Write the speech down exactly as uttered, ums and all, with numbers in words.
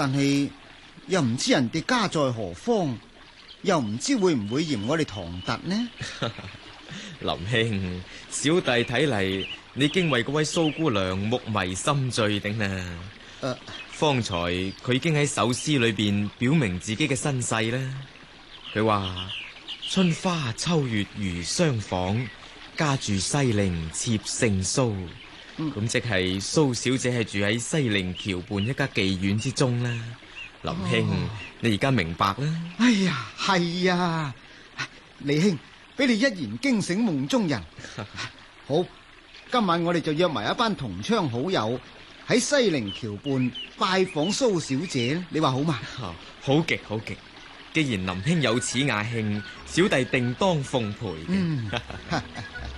但係又唔知人哋家在何方，又唔知會唔會嫌我哋唐突呢？ 林兄，小弟睇嚟，你已經為嗰位蘇姑娘目迷心醉頂啦。誒、呃，方才佢已經喺首詩裏邊表明自己嘅身世啦。佢話春花秋月如相訪，家住西陵妾姓蘇。咁、嗯、即係蘇小姐係住喺西陵橋畔一家妓院之中啦。林兄，哦、你而家明白啦？ 哎呀，係啊，李兄。俾你一言驚醒夢中人。好，今晚我哋就約埋一班同窗好友喺西陵橋畔拜訪蘇小姐，你話好嗎？ 哦、好極好極，既然林兄有此雅興，小弟定當奉陪。嗯